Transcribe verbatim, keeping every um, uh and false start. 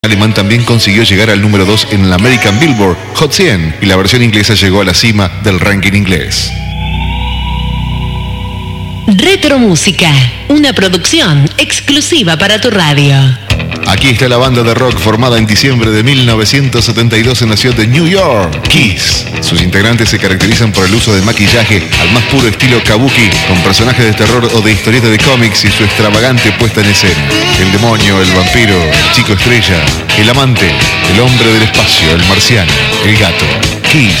alemán también consiguió llegar al número dos en el American Billboard Hot cien y la versión inglesa llegó a la cima del ranking inglés. Retromúsica, una producción exclusiva para tu radio. Aquí está la banda de rock formada en diciembre de mil novecientos setenta y dos en la ciudad de New York, Kiss. Sus integrantes se caracterizan por el uso de maquillaje al más puro estilo kabuki, con personajes de terror o de historietas de cómics y su extravagante puesta en escena. El demonio, el vampiro, el chico estrella, el amante, el hombre del espacio, el marciano, el gato. Kiss.